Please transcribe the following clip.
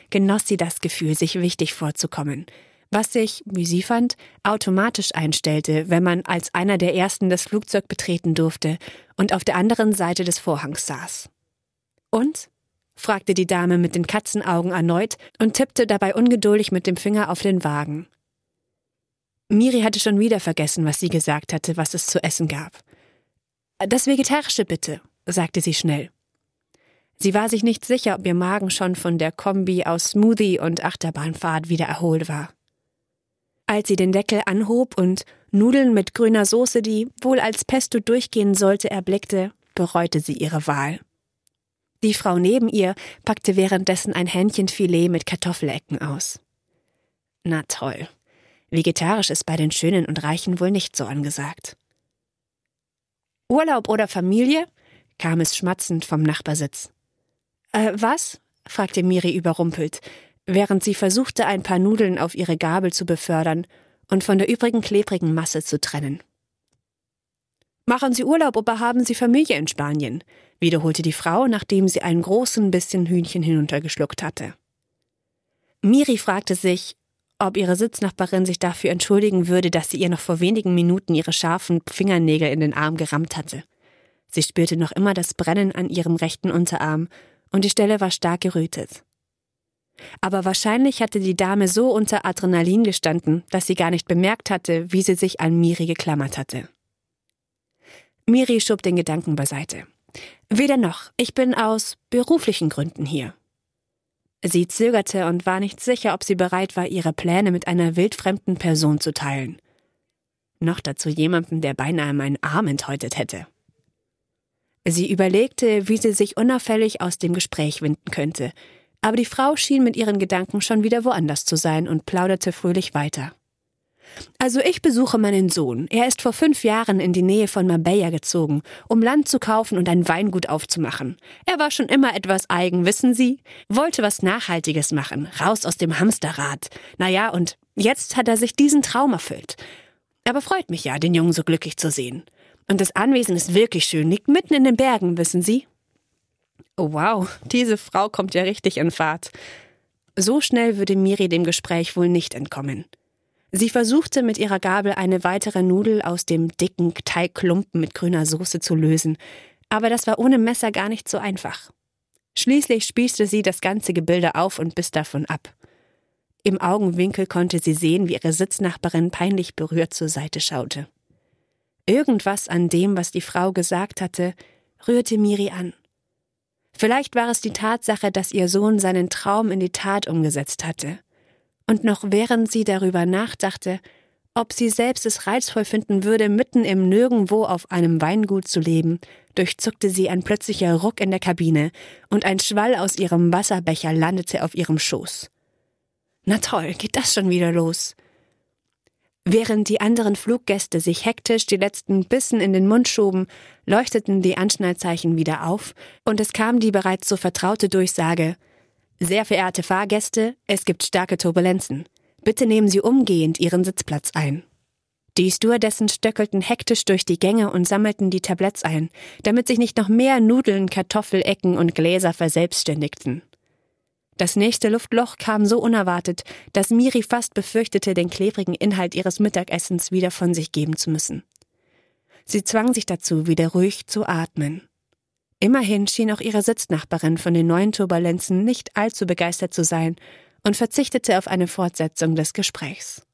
genoss sie das Gefühl, sich wichtig vorzukommen, was sich, wie sie fand, automatisch einstellte, wenn man als einer der Ersten das Flugzeug betreten durfte und auf der anderen Seite des Vorhangs saß. »Und?« fragte die Dame mit den Katzenaugen erneut und tippte dabei ungeduldig mit dem Finger auf den Wagen. Miri hatte schon wieder vergessen, was sie gesagt hatte, was es zu essen gab. »Das Vegetarische bitte«, sagte sie schnell. Sie war sich nicht sicher, ob ihr Magen schon von der Kombi aus Smoothie und Achterbahnfahrt wieder erholt war. Als sie den Deckel anhob und Nudeln mit grüner Soße, die wohl als Pesto durchgehen sollte, erblickte, bereute sie ihre Wahl. Die Frau neben ihr packte währenddessen ein Hähnchenfilet mit Kartoffelecken aus. Na toll, vegetarisch ist bei den Schönen und Reichen wohl nicht so angesagt. »Urlaub oder Familie?« kam es schmatzend vom Nachbarsitz. Was?« fragte Miri überrumpelt, während sie versuchte, ein paar Nudeln auf ihre Gabel zu befördern und von der übrigen klebrigen Masse zu trennen. »Machen Sie Urlaub oder haben Sie Familie in Spanien?« wiederholte die Frau, nachdem sie einen großen Bissen Hühnchen hinuntergeschluckt hatte. Miri fragte sich, ob ihre Sitznachbarin sich dafür entschuldigen würde, dass sie ihr noch vor wenigen Minuten ihre scharfen Fingernägel in den Arm gerammt hatte. Sie spürte noch immer das Brennen an ihrem rechten Unterarm und die Stelle war stark gerötet. Aber wahrscheinlich hatte die Dame so unter Adrenalin gestanden, dass sie gar nicht bemerkt hatte, wie sie sich an Miri geklammert hatte. Miri schob den Gedanken beiseite. »Weder noch, ich bin aus beruflichen Gründen hier.« Sie zögerte und war nicht sicher, ob sie bereit war, ihre Pläne mit einer wildfremden Person zu teilen. Noch dazu jemandem, der beinahe meinen Arm enthäutet hätte. Sie überlegte, wie sie sich unauffällig aus dem Gespräch winden könnte, aber die Frau schien mit ihren Gedanken schon wieder woanders zu sein und plauderte fröhlich weiter. »Also ich besuche meinen Sohn. Er ist vor 5 Jahren in die Nähe von Marbella gezogen, um Land zu kaufen und ein Weingut aufzumachen. Er war schon immer etwas eigen, wissen Sie? Wollte was Nachhaltiges machen, raus aus dem Hamsterrad. Naja, und jetzt hat er sich diesen Traum erfüllt. Aber freut mich ja, den Jungen so glücklich zu sehen. Und das Anwesen ist wirklich schön, liegt mitten in den Bergen, wissen Sie?« Oh wow, diese Frau kommt ja richtig in Fahrt. So schnell würde Miri dem Gespräch wohl nicht entkommen. Sie versuchte mit ihrer Gabel eine weitere Nudel aus dem dicken Teigklumpen mit grüner Soße zu lösen, aber das war ohne Messer gar nicht so einfach. Schließlich spießte sie das ganze Gebilde auf und biss davon ab. Im Augenwinkel konnte sie sehen, wie ihre Sitznachbarin peinlich berührt zur Seite schaute. Irgendwas an dem, was die Frau gesagt hatte, rührte Miri an. Vielleicht war es die Tatsache, dass ihr Sohn seinen Traum in die Tat umgesetzt hatte. Und noch während sie darüber nachdachte, ob sie selbst es reizvoll finden würde, mitten im Nirgendwo auf einem Weingut zu leben, durchzuckte sie ein plötzlicher Ruck in der Kabine und ein Schwall aus ihrem Wasserbecher landete auf ihrem Schoß. Na toll, geht das schon wieder los? Während die anderen Fluggäste sich hektisch die letzten Bissen in den Mund schoben, leuchteten die Anschnallzeichen wieder auf und es kam die bereits so vertraute Durchsage: »Sehr verehrte Fahrgäste, es gibt starke Turbulenzen. Bitte nehmen Sie umgehend Ihren Sitzplatz ein.« Die Stewardessen stöckelten hektisch durch die Gänge und sammelten die Tabletts ein, damit sich nicht noch mehr Nudeln, Kartoffelecken und Gläser verselbstständigten. Das nächste Luftloch kam so unerwartet, dass Miri fast befürchtete, den klebrigen Inhalt ihres Mittagessens wieder von sich geben zu müssen. Sie zwang sich dazu, wieder ruhig zu atmen. Immerhin schien auch ihre Sitznachbarin von den neuen Turbulenzen nicht allzu begeistert zu sein und verzichtete auf eine Fortsetzung des Gesprächs.